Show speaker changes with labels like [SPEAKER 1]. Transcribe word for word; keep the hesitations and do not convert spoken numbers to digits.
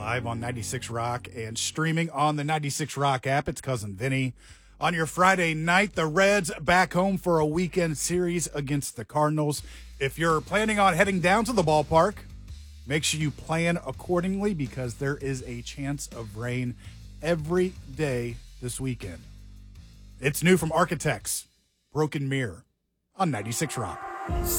[SPEAKER 1] live on ninety-six Rock and streaming on the ninety-six Rock app. It's Cousin Vinny. On your Friday night, the Reds back home for a weekend series against the Cardinals. If you're planning on heading down to the ballpark, make sure you plan accordingly because there is a chance of rain every day this weekend. It's new from Architects, Broken Mirror on ninety-six Rock.